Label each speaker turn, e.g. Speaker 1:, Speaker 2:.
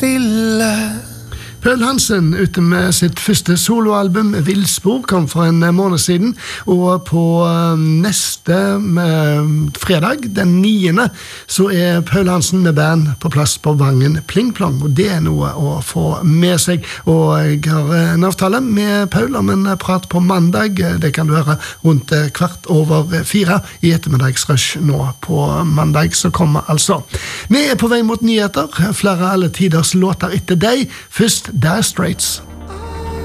Speaker 1: stille. Paul Hansen ute med sitt første soloalbum Vildspor kom for en måned siden, og på neste fredag, den 9. så Paul Hansen med band på plass på Vangen Pling Plong, og det noe å få med seg. Og jeg har en avtale med Paul om en prat på mandag. Det kan du høre rundt 4:15 i ettermiddagsrush nå på mandag, så kommer altså. Vi på vei mot nyheter, flere alle tiders låter etter deg. Først Dire Straits.